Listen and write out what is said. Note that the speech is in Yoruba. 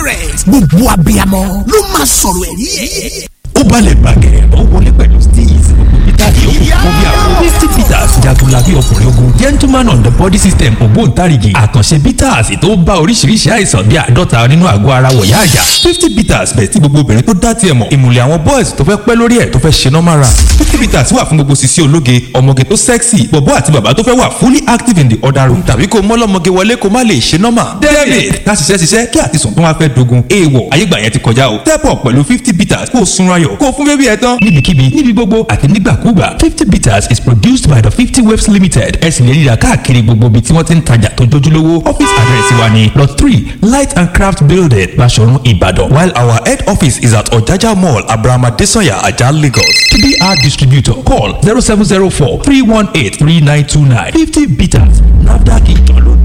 gbogbo abiyamọ ló máa sọ̀rọ̀ ẹ̀rí ẹ̀. ó balẹ̀ bàgẹ́ ó wọlé pẹ̀lú steez peter yòókù bí àwọn misty peters jagunlabi ọkùnrin ogun gentleman on the body system ògbóǹtarìgì àkànṣe bitters tó bá oríṣiríṣi àìsàn bíi 50 nínú àgọ́ ara wọ̀yá àjà 50 bitters bẹ̀ tí gbogbo obìnrin tó dá tiẹ̀ mọ̀ ìmùlẹ̀ àwọn boys tó fẹ́ pẹ́ lórí ẹ̀ tó fẹ́ ṣe normal run 50 bitters wà fún gbogbo sisi ológe ọmọge tó sexy bọ̀bọ́ àti bàbá tó fẹ́ wà fully active in the other room tàbí kó mọ́lọ́mọge wọlé kó má lè ṣe normal david ká ṣiṣẹ́ kí àtisùn tó wá fẹ́ dogun èèwọ̀ ayégbà yẹn ti kọjá o step up pẹ̀lú 50 bitters kó sunra yọ̀ kó fún bébí ẹ̀ tán níbikíbi níbi gbogbo àti nígbàkúgbà 50 bitters is produced by the 50 Waves Limited ẹ sì lè rí ra káàkiri gbogbo ibi tí wọ́n ti ń tajà tó jójúlówó office address wa ni lot 3 Light and Craft Building Baṣọ̀run Ìbàdàn while our head office is at Ọ̀jájá Mall Abraham Adesanya Ajah Lagos to be our distributor call 0704 318 3929 50 bitters NAFDAC ìjọ ló